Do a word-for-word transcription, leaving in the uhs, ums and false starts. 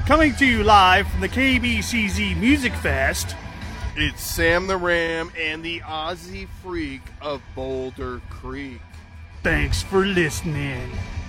Coming to you live from the K B C Z Music Fest, it's Sam the Ram and the Aussie Freak of Boulder Creek. Thanks for listening.